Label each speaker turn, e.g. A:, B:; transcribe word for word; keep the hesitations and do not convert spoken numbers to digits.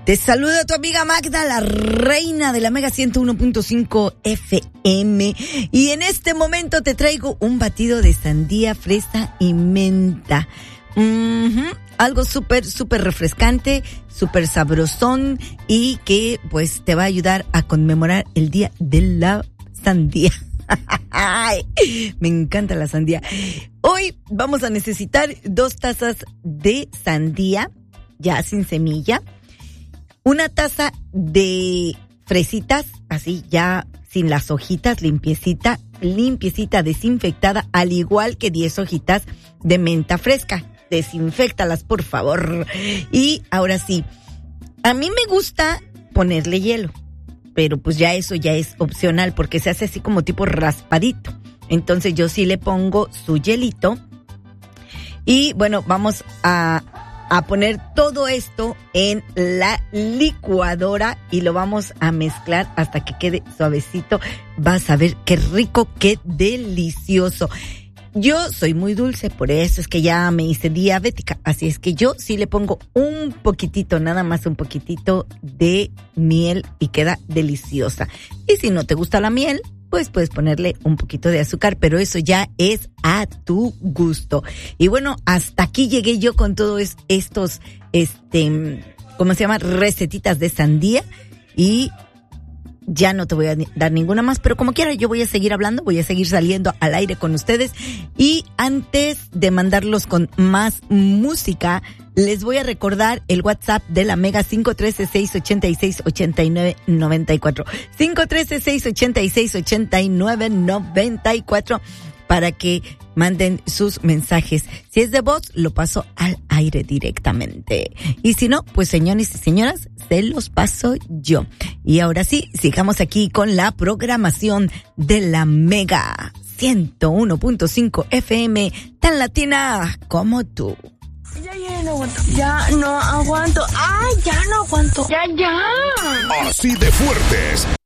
A: Te saluda tu amiga Magda, la reina de la Mega ciento uno punto cinco F M. Y en este momento te traigo un batido de sandía, fresa y menta. Uh-huh. Algo súper, súper refrescante, súper sabrosón y que pues te va a ayudar a conmemorar el Día de la Sandía. Ay, me encanta la sandía. Hoy vamos a necesitar dos tazas de sandía, ya sin semilla. Una taza de fresitas, así ya sin las hojitas, limpiecita, limpiecita, desinfectada, al igual que diez hojitas de menta fresca. Desinféctalas, por favor. Y ahora sí, a mí me gusta ponerle hielo, pero pues ya eso ya es opcional porque se hace así como tipo raspadito. Entonces yo sí le pongo su hielito. Y bueno, vamos a... a poner todo esto en la licuadora y lo vamos a mezclar hasta que quede suavecito. Vas a ver qué rico, qué delicioso. Yo soy muy dulce, por eso es que ya me hice diabética. Así es que yo sí le pongo un poquitito, nada más un poquitito de miel y queda deliciosa. Y si no te gusta la miel, pues puedes ponerle un poquito de azúcar, pero eso ya es a tu gusto. Y bueno, hasta aquí llegué yo con todos estos, este, ¿cómo se llama? Recetitas de sandía. Y ya no te voy a dar ninguna más, pero como quiera yo voy a seguir hablando, voy a seguir saliendo al aire con ustedes. Y antes de mandarlos con más música, les voy a recordar el WhatsApp de la Mega cinco uno tres, seis ocho seis, ocho nueve nueve cuatro. cinco uno tres, seis ocho seis, ocho nueve nueve cuatro para que manden sus mensajes. Si es de voz, lo paso al aire directamente. Y si no, pues señores y señoras, se los paso yo. Y ahora sí, sigamos aquí con la programación de la Mega ciento uno punto cinco F M, tan latina como tú.
B: Ya, ya no aguanto. Ya no aguanto. ¡Ay, ya no aguanto! ¡Ya, ya!
C: Así de fuertes